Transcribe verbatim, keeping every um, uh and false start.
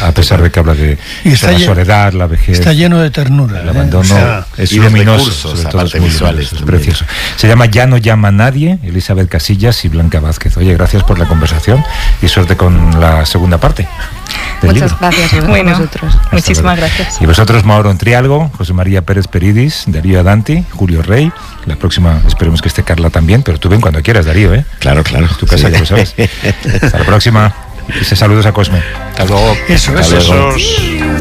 a pesar de que habla de, de la lleno, soledad, la vejez. Está lleno de ternura. El abandono, ¿eh? O sea, es luminoso, sobre todo es muy visuales, es precioso. Se llama Ya no llama a nadie, Elizabeth Casillas y Blanca Vázquez. Oye, gracias por la conversación y suerte con la segunda parte. Muchas libro. gracias bueno, a vosotros. Muchísimas gracias. Y vosotros, Mauro Entrialgo, José María Pérez Peridis, Darío Adanti, Julio Rey. La próxima esperemos que esté Carla también, pero tú ven cuando quieras, Darío, ¿eh? Claro, claro. Tu casa, sí. Ya lo sabes. Hasta la próxima. Y saludos a Cosme. Hasta luego. Eso, Hasta eso. luego.